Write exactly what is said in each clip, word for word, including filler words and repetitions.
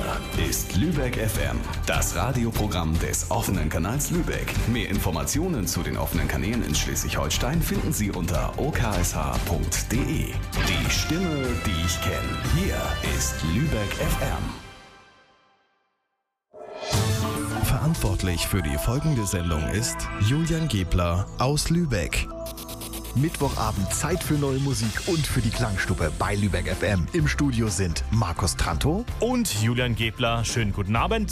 ist Lübeck F M, das Radioprogramm des offenen Kanals Lübeck. Mehr Informationen zu den offenen Kanälen in Schleswig-Holstein finden Sie unter o k s h punkt d e. Die Stimme, die ich kenne. Hier ist Lübeck F M. Verantwortlich für die folgende Sendung ist Julian Gebler aus Lübeck. Mittwochabend, Zeit für neue Musik und für die Klangstube bei Lübeck F M. Im Studio sind Markus Trantow und Julian Gebler. Schönen guten Abend.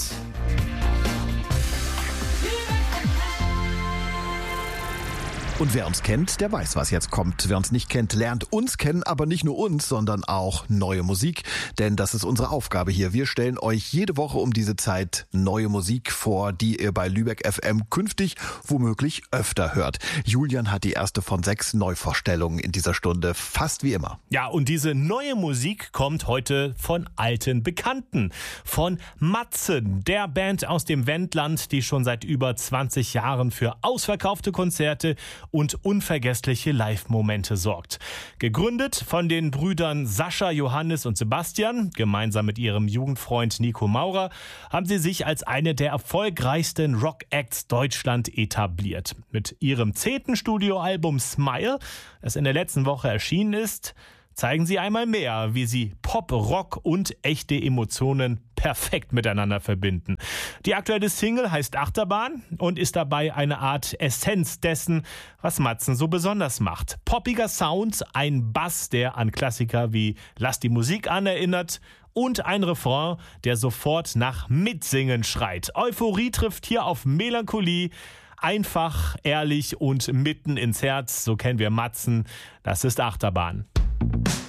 Und wer uns kennt, der weiß, was jetzt kommt. Wer uns nicht kennt, lernt uns kennen, aber nicht nur uns, sondern auch neue Musik. Denn das ist unsere Aufgabe hier. Wir stellen euch jede Woche um diese Zeit neue Musik vor, die ihr bei Lübeck F M künftig womöglich öfter hört. Julian hat die erste von sechs Neuvorstellungen in dieser Stunde, fast wie immer. Ja, und diese neue Musik kommt heute von alten Bekannten. Von Matzen, der Band aus dem Wendland, die schon seit über zwanzig Jahren für ausverkaufte Konzerte und unvergessliche Live-Momente sorgt. Gegründet von den Brüdern Sascha, Johannes und Sebastian, gemeinsam mit ihrem Jugendfreund Nico Maurer, haben sie sich als eine der erfolgreichsten Rock-Acts Deutschland etabliert. Mit ihrem zehnten Studioalbum Smile, das in der letzten Woche erschienen ist, zeigen sie einmal mehr, wie sie Pop, Rock und echte Emotionen perfekt miteinander verbinden. Die aktuelle Single heißt Achterbahn und ist dabei eine Art Essenz dessen, was Matzen so besonders macht. Poppiger Sound, ein Bass, der an Klassiker wie Lass die Musik an erinnert und ein Refrain, der sofort nach Mitsingen schreit. Euphorie trifft hier auf Melancholie. Einfach, ehrlich und mitten ins Herz, so kennen wir Matzen. Das ist Achterbahn.